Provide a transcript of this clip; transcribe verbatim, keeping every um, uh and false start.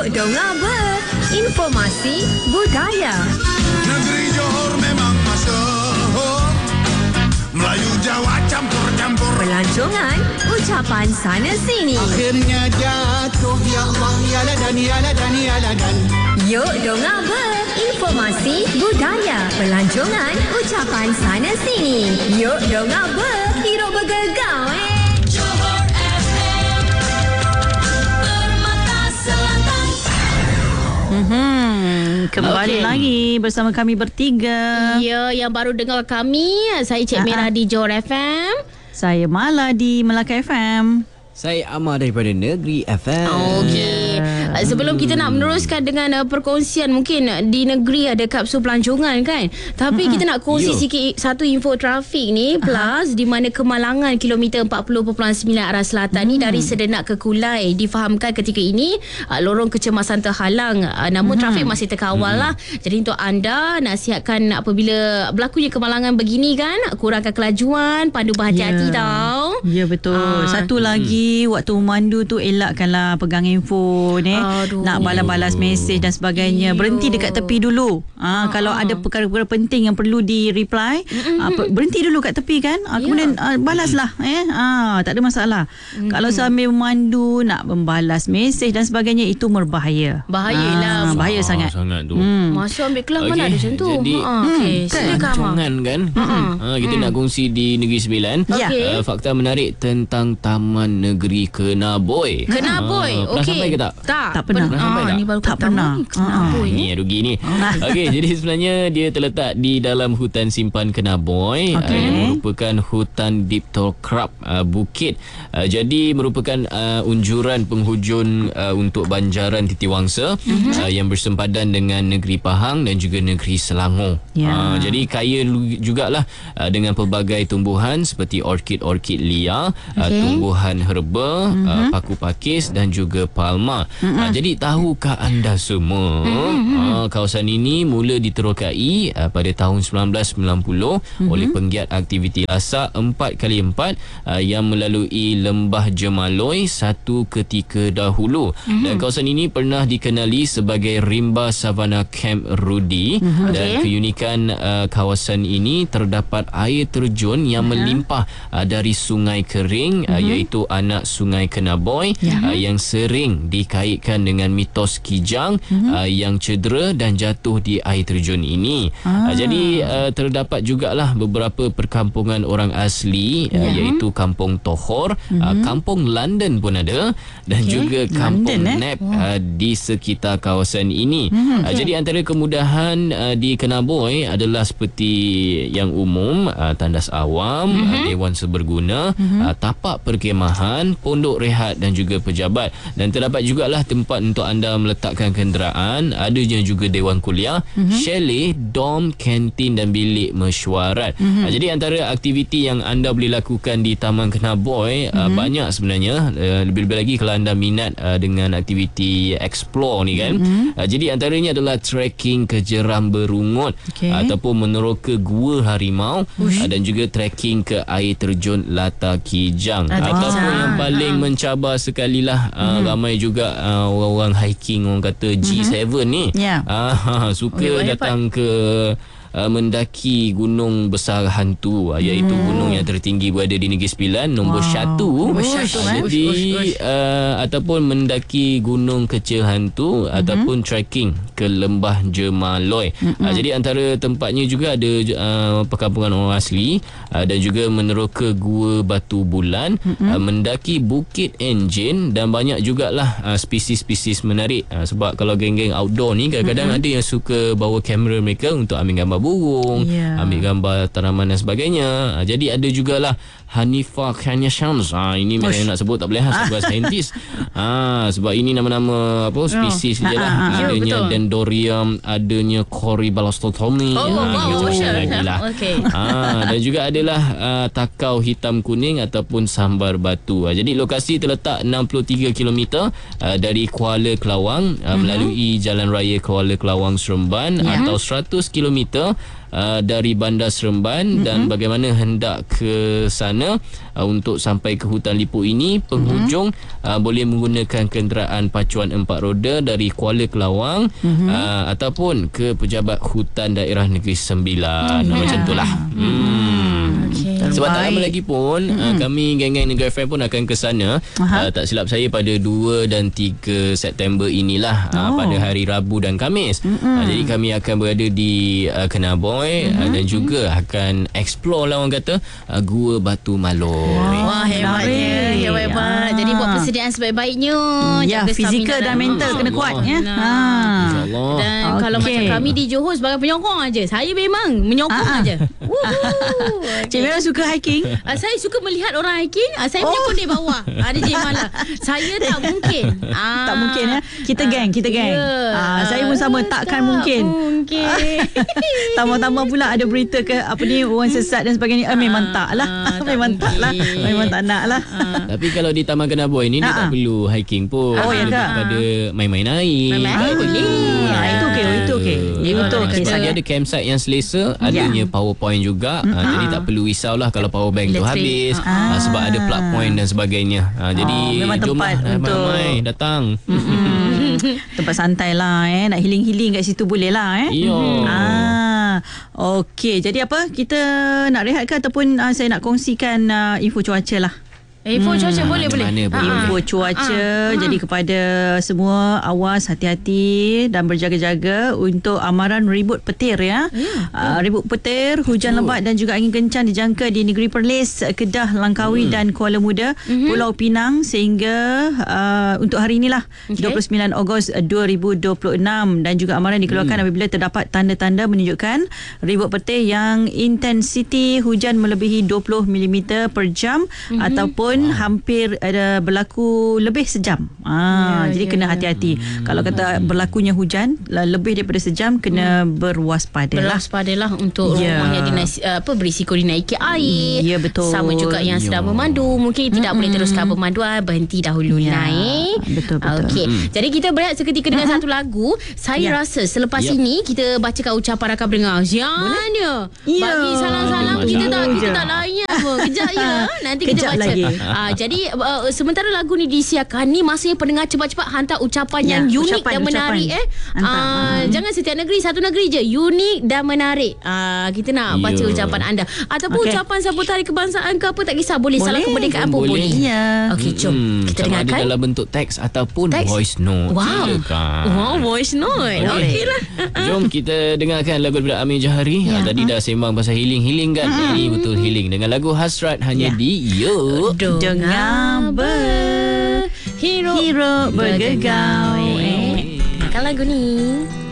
Yuk dengar ber, informasi budaya. Negeri Johor memang masyhur, Melayu Jawa campur-campur. Pelancongan, ucapan sana sini. Akhirnya jatuh, ya Allah, ya ladan, ya ladan, ya ladan. Yuk dengar ber, informasi budaya. Pelancongan, ucapan sana sini. Yuk dengar ber, hidup bergegar eh. Johor F M, Permata Selatan. Hmm, kembali Okey. lagi bersama kami bertiga. Ya, yang baru dengar kami, saya Cik Ah, Mira ah. di Johor F M. Saya Mala di Melaka F M. Saya Amar daripada Negeri F M. Okey. Uh, Sebelum kita nak meneruskan dengan uh, perkongsian, mungkin uh, di negeri ada kapsul pelancongan kan. Tapi mm-hmm. kita nak kongsi Yo. sikit satu info trafik ni plus di mana Kemalangan kilometer empat puluh perpuluhan sembilan arah selatan mm. ni dari Sedenak ke Kulai difahamkan ketika ini uh, lorong kecemasan terhalang. Uh, namun mm. trafik masih terkawal mm. lah. Jadi untuk anda nasihatkan apabila berlakunya kemalangan begini kan, kurangkan kelajuan, pandu berhati-hati Ya. tau. Ya betul. Ah. Satu lagi, waktu memandu tu elakkanlah pegang handphone eh. Aduh. Nak balas-balas mesej dan sebagainya. Iyo. Berhenti dekat tepi dulu. Ah, kalau ada perkara-perkara penting yang perlu di-reply, ah, pe- berhenti dulu kat tepi kan. Ah, Ya. kemudian ah, balaslah eh. Ah, tak ada masalah. Kalau sambil memandu nak membalas mesej dan sebagainya, itu berbahaya. Bahayalah. Ah, bahaya sangat. sangat tu. Hmm. Masa ambil kelas okay. mana Okey, ada macam tu. jadi, ha, okay. kan, Silakan Amar. Pelancongan kan. Ha, kita nak kongsi di Negeri Sembilan. Ya. Okey. Uh, fakta menarik tentang Taman Negeri Kenaboi. Kenaboi. Ah, pernah Okey. sampai ke tak? Tak. Tak pernah. Pernah sampai Ah, tak? ni baru Tak pertama pernah. ni. Kenaboi. Ni rugi ni. Okey, jadi sebenarnya dia terletak di dalam hutan simpan Kenaboi. Okey. Uh, yang merupakan hutan Diptokrap uh, Bukit. Uh, jadi merupakan uh, unjuran penghujung uh, untuk banjaran Titiwangsa mm-hmm. uh, yang bersempadan dengan Negeri Pahang dan juga Negeri Selangor. Ya. Uh, jadi kaya lu- jugalah uh, dengan pelbagai tumbuhan seperti orkid-orkid liar, okay. uh, tumbuhan herba, mm-hmm. uh, paku pakis dan juga palma. Mm-hmm. Uh, jadi tahukah anda semua mm-hmm. uh, kawasan ini mula diterokai uh, pada tahun sembilan belas sembilan puluh mm-hmm. oleh penggiat aktiviti lasak empat kali empat uh, yang melalui Lembah Jemaloi satu ketika dahulu. Mm-hmm. Dan kawasan ini pernah dikenali sebagai Rimba Savana Camp Rudy mm-hmm. dan Okey. keunikan uh, kawasan ini terdapat air terjun yang uh-huh. melimpah uh, dari sungai kering uh-huh. uh, iaitu anak Sungai Kenaboi uh-huh. uh, yang sering dikaitkan dengan mitos kijang uh-huh. uh, yang cedera dan jatuh di air terjun ini. Ah. Uh, jadi uh, terdapat jugalah beberapa perkampungan orang asli uh, Ya. iaitu Kampung Tohor, uh-huh. uh, Kampung London pun ada dan Okey. juga Kampung London, eh? Nap uh, di sekitar kawasan ini. Uh-huh. Uh, jadi antara kemudahan uh, di Kenaboi adalah seperti yang umum, uh, tandas awam, mm-hmm. uh, dewan seberguna, mm-hmm. uh, tapak perkemahan, pondok rehat dan juga pejabat. Dan terdapat jugalah tempat untuk anda meletakkan kenderaan, adanya juga dewan kuliah, mm-hmm. chalet, dom, kantin dan bilik mesyuarat. Mm-hmm. Uh, jadi antara aktiviti yang anda boleh lakukan di Taman Kenaboi mm-hmm. uh, banyak sebenarnya. Uh, lebih-lebih lagi kalau anda minat uh, dengan aktiviti explore ni kan. Mm-hmm. Uh, jadi antaranya adalah trekking ke jeram berungut, Okey. ataupun meneroka gua harimau uh, dan juga trekking ke air terjun Lata Kijang. Lata Ataupun Kijang. yang paling Ha. mencabar sekali lah uh, ramai juga uh, orang-orang hiking, orang kata G tujuh ni Ya. uh, suka Okey, banyak datang ke Uh, mendaki gunung besar hantu uh, iaitu hmm. gunung yang tertinggi berada di Negeri Sembilan, nombor Wow. satu. Nombor satu, Uh, eh? jadi Ush, ush, ush. uh, ataupun mendaki gunung kecil hantu mm-hmm. ataupun trekking ke Lembah Jemaloi. Mm-hmm. Uh, jadi antara tempatnya juga ada uh, perkampungan orang asli uh, dan juga meneroka Gua Batu Bulan, mm-hmm. uh, mendaki Bukit Enjin dan banyak jugalah uh, spesies-spesies menarik. Uh, sebab kalau geng-geng outdoor ni kadang-kadang mm-hmm. ada yang suka bawa kamera mereka untuk ambil gambar burung, Ya. ambil gambar tanaman dan sebagainya. Uh, jadi ada jugalah Hanifah Khanya Shams. Ha, ini memang nak sebut tak boleh ha, sebab saintis. Ha, sebab ini nama-nama apa spesies je lah. Ya, Adanya betul. Dendrobium, adanya Coryballostotomi. Oh, Ha, wow, itu sure. lagi lah. Okey. Ha, dan juga adalah uh, takau hitam kuning ataupun sambar batu. Ha, jadi lokasi terletak enam puluh tiga kilometer uh, dari Kuala Kelawang uh, mm-hmm. melalui Jalan Raya Kuala Kelawang Seremban Ya. atau seratus kilometer uh, dari Bandar Seremban, mm-hmm. dan bagaimana hendak ke sana uh, untuk sampai ke hutan Liput ini. Penghujung mm-hmm. uh, boleh menggunakan kenderaan pacuan empat roda dari Kuala Kelawang, mm-hmm. uh, ataupun ke pejabat hutan daerah Negeri Sembilan. Mm-hmm. Macam itulah. Hmm. Okay. Sebab tak lama lagi pun mm-hmm. uh, kami geng-geng Negeri F M pun akan ke sana. Uh, tak silap saya pada dua dan tiga September inilah, uh, oh. pada hari Rabu dan Khamis. Mm-hmm. Uh, jadi kami akan berada di uh, Kenaboy, mm-hmm. uh, dan juga akan explore lah orang kata uh, Gua Batu Maloi. Wah, hebatnya. Hebat. Jadi buat persediaan sebaik-baiknya. Ya, fizikal dan mental kena kuat ya. Ha. InsyaAllah. Dan okay. kalau macam kami di Johor sebagai penyokong aja. Saya memang menyokong Ah, ah. aja. Cik Mira suka hiking? Uh, saya suka melihat orang hiking. Uh, saya oh. menyokong di bawah. Ada Cik Mala. Saya tak mungkin. Ah. Tak mungkin ya. Kita geng, kita geng. Yeah. Ah, saya pun sama, takkan tak mungkin. Mungkin. Tambah-tambah pula ada berita ke apa ni, orang sesat dan sebagainya. Ah, memang tak lah. Ah, tak memang tak lah. mungkin. Memang tak nak lah. Tapi kalau di Taman Kenaboy ni, dia Ah, tak ah. perlu hiking pun. Oh, ya Lebih ke? kepada main-main air. Main-main air boleh. Ah, itu okey, itu okey. Itu Ah, okey. kita- Dia ada campsite yang selesa, adanya power point juga. Uh, jadi tak perlu risaulah kalau power bank tu Elektrik. habis, Ah. uh, sebab ada plug point dan sebagainya. Uh, jadi Oh, memang jomlah tempat untuk- ramai datang. Hmm. Tempat santai lah eh. Nak healing-healing kat situ boleh lah eh. Ya. Ah, okey. Jadi apa? Kita nak rehat ke ataupun uh, saya nak kongsikan uh, info cuaca lah. Info cuaca boleh boleh. mana boleh. Ah, Info ah. cuaca. Ah, ah. Jadi kepada semua, awas, hati-hati dan berjaga-jaga untuk amaran ribut petir ya. Hmm. Uh, ribut petir, hujan lebat dan juga angin kencang dijangka di Negeri Perlis, Kedah, Langkawi Hmm. dan Kuala Muda, Mhm. Pulau Pinang sehingga uh, untuk hari inilah Okey. dua puluh sembilan Ogos dua ribu dua puluh enam, dan juga amaran dikeluarkan Hmm. apabila terdapat tanda-tanda menunjukkan ribut petir yang intensiti hujan melebihi dua puluh milimeter per jam, Mhm. ataupun hampir ada berlaku lebih sejam. Ah, Ya, jadi ya, kena ya. hati-hati. Kalau kata berlakunya hujan la- lebih daripada sejam, kena berwaspadalah. Berwaspadalah untuk Ya. rumah yang dinaisi, apa, berisiko dinaiki air. Ya, betul. Sama juga yang sedang Ya. memandu, mungkin tidak boleh teruskan pemanduan, berhenti dahulu Ya, naik. betul, betul. Okey. Jadi kita berehat seketika dengan satu lagu. Saya Ya. rasa selepas Ya. ini kita bacakan ucapan rakam dengar. Ziana. Ya. Bagi salam-salam, Boleh, kita tak masalah. kita tak layan apa. Kejap ya. Nanti kita Kejap baca. lagi. Ah, jadi uh, sementara lagu ni disiarkan, ni masa yang pendengar cepat-cepat hantar ucapan Ya, yang unik ucapan, dan menarik ucapan. eh. Hantar. Ah, Hmm. jangan setiap negeri, satu negeri je, unik dan menarik. Ah, kita nak baca Ya. ucapan anda ataupun Okey. ucapan sambut hari kebangsaan ke apa, tak kisah, boleh, salam Boleh. kemerdekaan pun Boleh. boleh. Ya. Okey, jom Hmm, kita sama ada dengarkan. dalam bentuk teks ataupun Teks? voice note. Wow. Silakan. Wow, voice note. Boleh. Okeylah. Jom kita dengarkan lagu daripada Amir Jahari. Ya. Ha, tadi dah sembang pasal healing-healing kan. Ini betul healing dengan lagu Hasrat hanya Ya. di You. Dengar ber Hero, hero bergegau. eh. Dengarkan lagu ni.